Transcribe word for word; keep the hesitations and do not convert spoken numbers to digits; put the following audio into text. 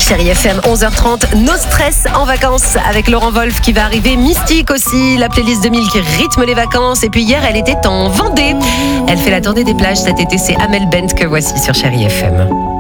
Chérie F M, onze heures trente, No Stress en vacances avec Laurent Wolf qui va arriver. Mystique aussi, la playlist deux mille qui rythme les vacances. Et puis hier, elle était en Vendée. Elle fait la tournée des plages cet été. C'est Amel Bent que voici sur Chérie F M.